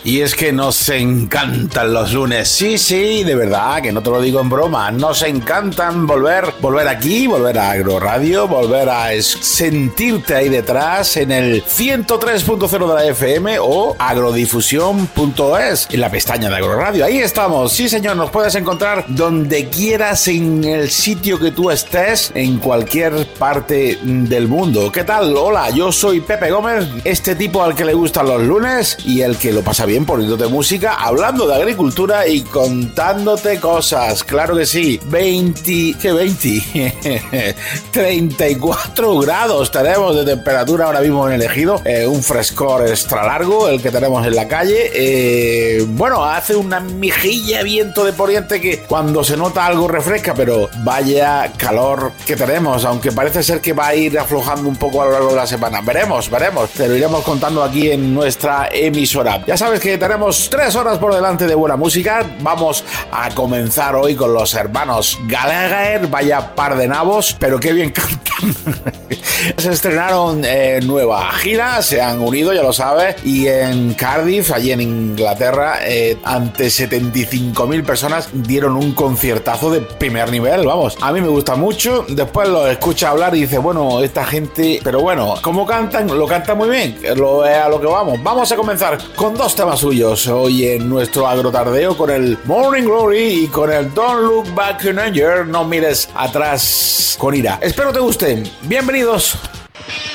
Y es que nos encantan los lunes. Sí, de verdad, que no te lo digo en broma. Nos encantan volver aquí, volver a Agroradio, volver a sentirte ahí detrás en el 103.0 de la FM o agrodifusión.es, en la pestaña de Agroradio. Ahí estamos. Sí, señor, nos puedes encontrar donde quieras, en el sitio que tú estés, en cualquier parte del mundo. ¿Qué tal? Hola, yo soy Pepe Gómez, este tipo al que le gustan los lunes y el que lo pasa bien poniéndote música, hablando de agricultura y contándote cosas. Claro que sí. 34 grados tenemos de temperatura ahora mismo en el Ejido. Un frescor extra largo el que tenemos en la calle. Bueno, hace una mijilla viento de poniente que cuando se nota algo refresca, pero vaya calor que tenemos, aunque parece ser que va a ir aflojando un poco a lo largo de la semana. Veremos. Te lo iremos contando aquí en nuestra emisora. Ya sabes que tenemos 3 horas por delante de buena música. Vamos a comenzar hoy con los hermanos Gallagher. Vaya par de nabos, pero qué bien cantan. Se estrenaron nueva gira, se han unido, ya lo sabes, y en Cardiff, allí en Inglaterra, ante 75.000 personas dieron un conciertazo de primer nivel. Vamos, a mí me gusta mucho. Después lo escucha hablar y dice, bueno, esta gente, pero bueno, como cantan, lo cantan muy bien. Es a lo que vamos. Vamos a comenzar con 2 temas suyos hoy en nuestro agrotardeo, con el Morning Glory y con el Don't Look Back in Anger, no mires atrás con ira. Espero te gusten. Bienvenidos.